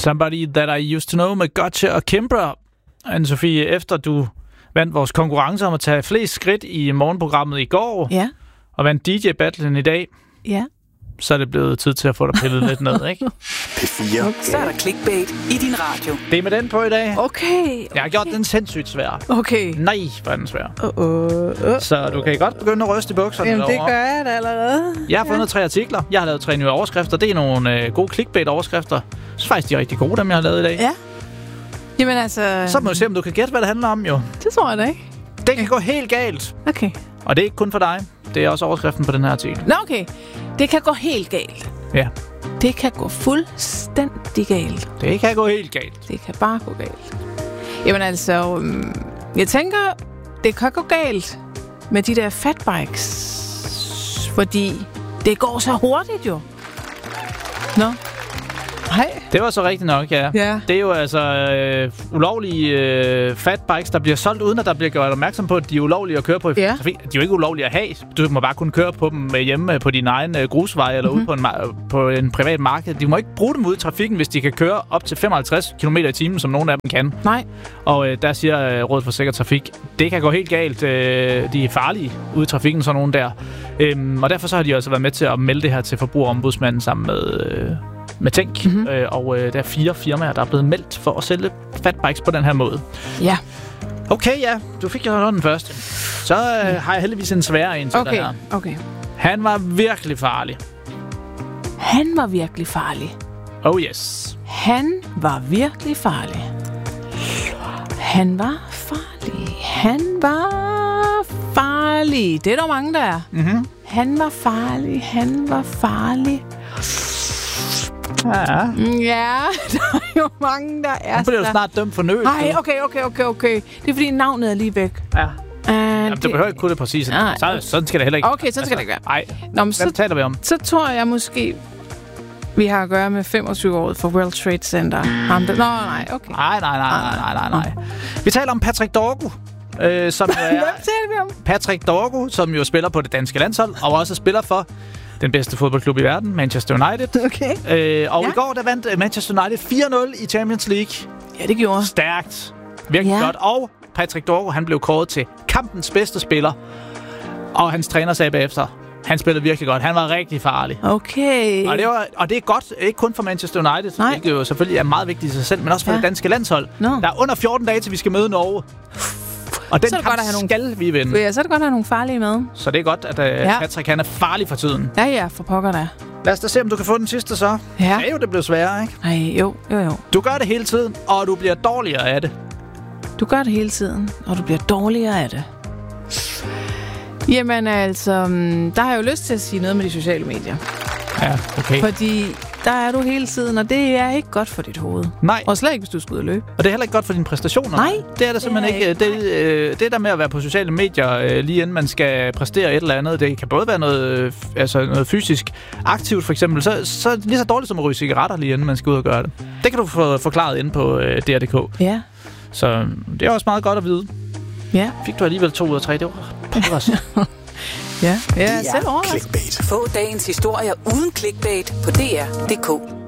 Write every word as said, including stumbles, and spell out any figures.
Somebody That I Used To Know med Gotcha og Kimbra. Anne-Sophie, efter du vandt vores konkurrence om at tage flest skridt i morgenprogrammet i går, ja. og vandt D J-battlen i dag, ja. så er det blevet tid til at få dig pillet lidt ned, ikke? P fire. Okay. Så er der clickbait i din radio. Det er med den på i dag. Okay. okay. Jeg har gjort den sindssygt svær. Okay. Nej, hvor er den svær. Uh, uh, uh. Så du kan godt begynde at ryste i bukserne. Jamen, det derovre. gør jeg da allerede. Jeg har fundet ja. tre artikler. Jeg har lavet tre nye overskrifter. Det er nogle øh, gode clickbait-overskrifter. Så faktisk de er rigtig gode, dem jeg har lavet i dag. Ja. Jamen altså... Så må du se, om du kan gætte, hvad det handler om, jo. Det tror jeg da ikke. Det kan gå helt galt. Okay. Og det er ikke kun for dig. Det er også overskriften på den her artikel. Nå, okay. Det kan gå helt galt. Ja. Det kan gå fuldstændig galt. Det kan gå helt galt. Det kan bare gå galt. Jamen altså, um, jeg tænker, det kan gå galt med de der fatbikes. Fordi det går så hurtigt jo. Nå. Hej. Det var så rigtigt nok, ja. ja. Det er jo altså øh, ulovlige øh, fatbikes, der bliver solgt, uden at der bliver gjort opmærksom på, at de er ulovlige at køre på i ja. trafik. De er jo ikke ulovlige at have. Du må bare kun køre på dem hjemme på din egen øh, grusvej eller mm-hmm. ude på en, på en privat marked. De må ikke bruge dem ude i trafikken, hvis de kan køre op til femoghalvtreds kilometer i timen, som nogle af dem kan. Nej. Og øh, der siger øh, Rådet for Sikker Trafik, det kan gå helt galt. Øh, de er farlige ude i trafikken, sådan nogle der. Øhm, og derfor så har de også været med til at melde det her til Forbrugerombudsmanden sammen med... Øh, med Tænk, mm-hmm. øh, og øh, der er fire firmaer, der er blevet meldt for at sælge fatbikes på den her måde. Ja. Okay, ja. Du fik jo den første. Så øh, har jeg heldigvis en sværere en til okay. dig her. Okay. Han var virkelig farlig. Han var virkelig farlig. Oh yes. Han var virkelig farlig. Han var farlig. Han var farlig. Det er der mange, der er. Mm-hmm. Han var farlig. Han var farlig. Ja. Ja, der er jo mange, der er... Nu bliver du snart dømt for nød. Nej, okay, okay, okay, okay. Det er fordi navnet er lige væk. Ja. Uh, Jamen, det... du behøver ikke kunne det præcis. Så, sådan skal det heller ikke. Okay, sådan skal altså, det ikke være. Nej, Nå, men hvad så, taler vi om? Så tror jeg måske, vi har at gøre med femogtyve-året for World Trade Center. Ham der... Nå, nej, okay. Nej, nej, nej, nej, nej, nej. Vi taler om Patrick Dorgu. Øh, som jo er... Hvem taler vi om? Patrick Dorgu, som jo spiller på det danske landshold, og også spiller for den bedste fodboldklub i verden, Manchester United. Okay. Øh, og ja. i går, der vandt Manchester United fire nul i Champions League. Ja, det gjorde. Stærkt. Virkelig ja. godt. Og Patrick Dorgu, han blev kåret til kampens bedste spiller. Og hans træner sagde bagefter, han spillede virkelig godt. Han var rigtig farlig. Okay. Og det, var, og det er godt, ikke kun for Manchester United, Nej. hvilket jo selvfølgelig er meget vigtigt i sig selv, men også for ja. det danske landshold. No. Der er under fjorten dage, til vi skal møde Norge. Og den kamp godt, skal nogle... vi vinde. Ja, så er det godt at have nogle farlige med. Så det er godt, at uh, ja. Patrick han er farlig for tiden. Ja, ja, for pokker da. Lad os da se, om du kan få den sidste så. Ja. Det er jo, det bliver sværere, ikke? Nej, jo, jo, jo. Du gør det hele tiden, og du bliver dårligere af det. Du gør det hele tiden, og du bliver dårligere af det. Jamen altså, der har jeg jo lyst til at sige noget med de sociale medier. Ja, okay. Fordi der er du hele tiden, og det er ikke godt for dit hoved. Nej. Og slet ikke, hvis du skal ud og løbe. Og det er heller ikke godt for dine præstationer. Nej. Det er det simpelthen ikke. ikke. Det, øh, det der med at være på sociale medier, øh, lige inden man skal præstere et eller andet, det kan både være noget, øh, altså noget fysisk aktivt, for eksempel. Så, så lige så dårligt som at ryge cigaretter, lige inden man skal ud og gøre det. Det kan du få forklaret inde på øh, D R punktum d k. Ja. Så det er også meget godt at vide. Ja. Fik du alligevel to ud af tre. Det var pæres. Ja, ja, selv over. Clickbait. Få dagens historier uden clickbait på D R punktum d k.